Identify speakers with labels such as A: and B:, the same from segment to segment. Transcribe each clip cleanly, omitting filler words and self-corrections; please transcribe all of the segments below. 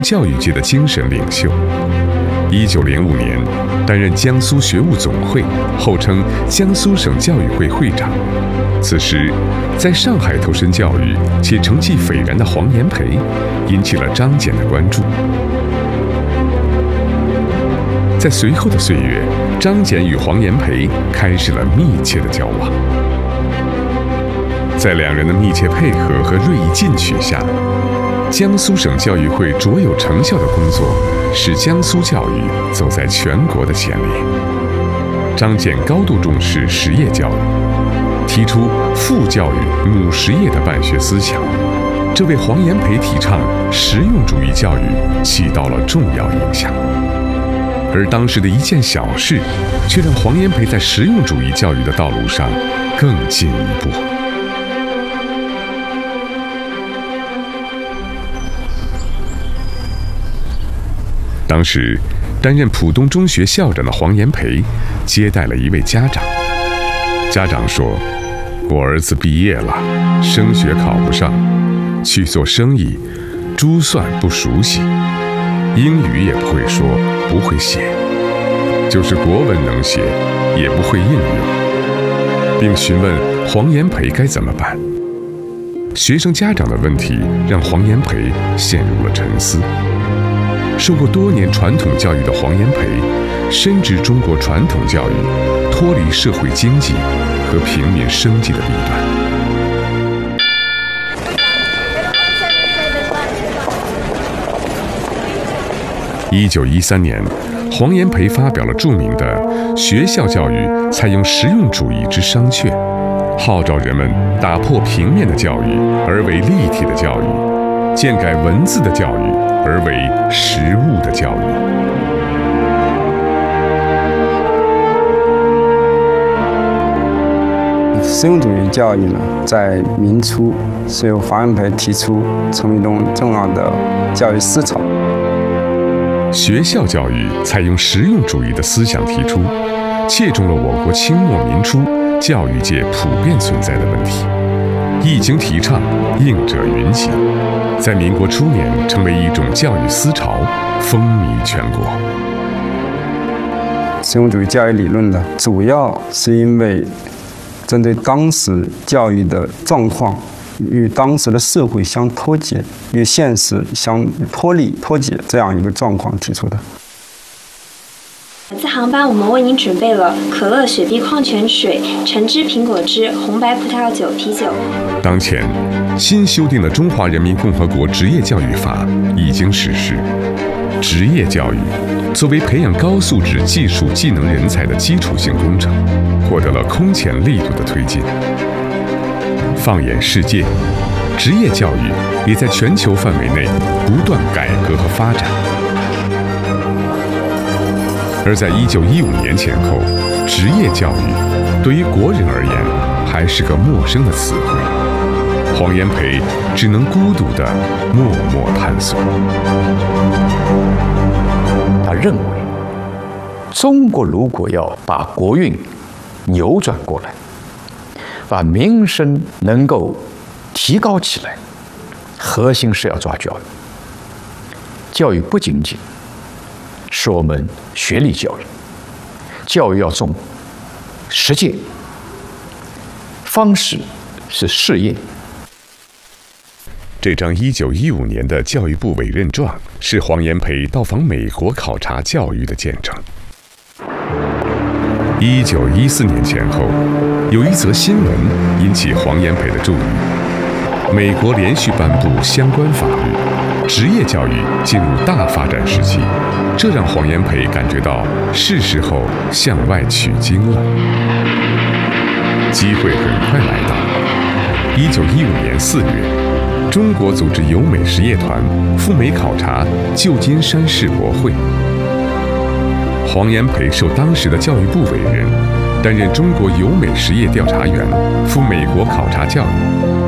A: 教育界的精神领袖。1905年，担任江苏学务总会，后称江苏省教育会会长。此时，在上海投身教育且成绩斐然的黄炎培，引起了张謇的关注。在随后的岁月，张謇与黄炎培开始了密切的交往。在两人的密切配合和锐意进取下，江苏省教育会卓有成效的工作，使江苏教育走在全国的前列。张謇高度重视实业教育，提出父教育、母实业的办学思想，这为黄炎培提倡实用主义教育起到了重要影响。而当时的一件小事，却让黄炎培在实用主义教育的道路上更进一步。当时，担任浦东中学校长的黄炎培接待了一位家长。家长说：“我儿子毕业了，升学考不上，去做生意，珠算不熟悉，英语也不会说，不会写，就是国文能写，也不会应用。”并询问黄炎培该怎么办。学生家长的问题让黄炎培陷入了沉思。受过多年传统教育的黄炎培，深知中国传统教育脱离社会经济和平民生计的弊端。1913年，黄炎培发表了著名的《学校教育采用实用主义之商榷》，号召人们打破平面的教育，而为立体的教育；建改文字的教育，而为实物的教育。
B: 实用主义教育呢，在明初是由黄炎培提出，成为一种重要的教育思潮。
A: 学校教育采用实用主义的思想提出，切中了我国清末民初教育界普遍存在的问题，一经提倡，应者云集，在民国初年成为一种教育思潮，风靡全国。
B: 实用主义教育理论呢，主要是因为针对当时教育的状况与当时的社会相脱节，与现实相脱节这样一个状况提出的。
C: 本次航班我们为您准备了可乐、雪碧、矿泉水、橙汁、苹果汁、红白葡萄酒、啤酒。
A: 当前，新修订的《中华人民共和国职业教育法》已经实施。职业教育作为培养高素质技术技能人才的基础性工程，获得了空前力度的推进。放眼世界，职业教育也在全球范围内不断改革和发展。而在1915年前后，职业教育对于国人而言还是个陌生的词汇。黄炎培只能孤独地默默探索。
D: 他认为，中国如果要把国运扭转过来，把民生能够提高起来，核心是要抓教育。教育不仅仅是我们学历教育，教育要重实践，方式是事业。
A: 这张1915年的教育部委任状是黄炎培到访美国考察教育的见证。1914年前后，有一则新闻引起黄炎培的注意：美国连续颁布相关法律，职业教育进入大发展时期，这让黄炎培感觉到是时候向外取经了。机会很快来到。1915年4月。中国组织由美实业团赴美考察旧金山世博会，黄炎培受当时的教育部委任，担任中国由美实业调查员，赴美国考察教育，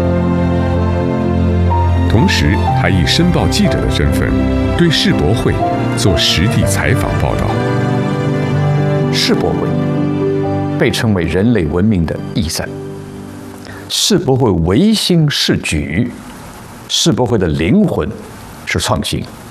A: 同时还以申报记者的身份对世博会做实地采访报道。
D: 世博会被称为人类文明的驿站，世博会唯心是举。世博会的灵魂是创新。